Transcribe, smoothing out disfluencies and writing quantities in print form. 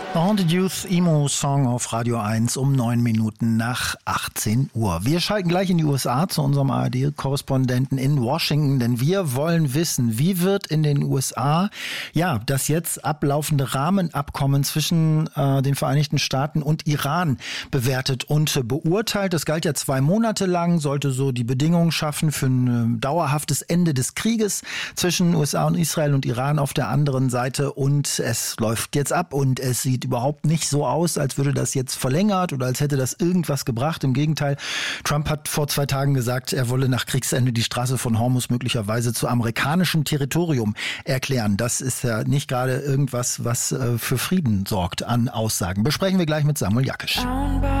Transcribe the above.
Haunted Youth Emo Song auf Radio 1 um 9 Minuten nach 18 Uhr. Wir schalten gleich in die USA zu unserem ARD-Korrespondenten in Washington, denn wir wollen wissen, wie wird in den USA das jetzt ablaufende Rahmenabkommen zwischen den Vereinigten Staaten und Iran bewertet und beurteilt. Das galt ja 2 Monate lang, sollte so die Bedingungen schaffen für ein dauerhaftes Ende des Krieges zwischen USA und Israel und Iran auf der anderen Seite. Und es läuft jetzt ab und es sieht überhaupt nicht so aus, als würde das jetzt verlängert oder als hätte das irgendwas gebracht. Im Gegenteil, Trump hat vor 2 Tagen gesagt, er wolle nach Kriegsende die Straße von Hormuz möglicherweise zu amerikanischem Territorium erklären. Das ist ja nicht gerade irgendwas, was für Frieden sorgt an Aussagen. Besprechen wir gleich mit Samuel Jakisch.